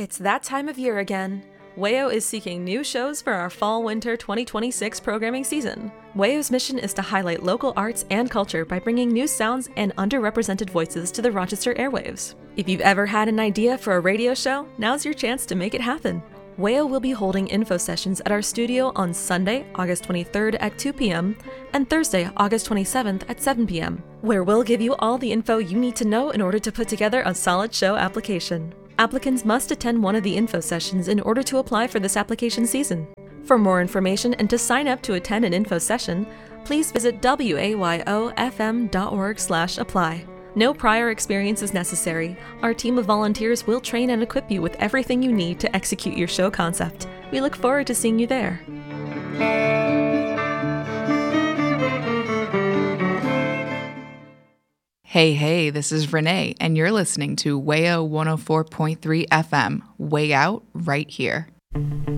It's that time of year again. WAYO is seeking new shows for our Fall-Winter 2026 programming season. WAYO's mission is to highlight local arts and culture by bringing new sounds and underrepresented voices to the Rochester airwaves. If you've ever had an idea for a radio show, now's your chance to make it happen. WAYO will be holding info sessions at our studio on Sunday, August 23rd at 2 p.m. and Thursday, August 27th at 7 p.m., where we'll give you all the info you need to know in order to put together a solid show application. Applicants must attend one of the info sessions in order to apply for this application season. For more information and to sign up to attend an info session, please visit wayofm.org/apply. No prior experience is necessary. Our team of volunteers will train and equip you with everything you need to execute your show concept. We look forward to seeing you there. Hey, this is Renee, and you're listening to WAYO 104.3 FM, Way Out, right here.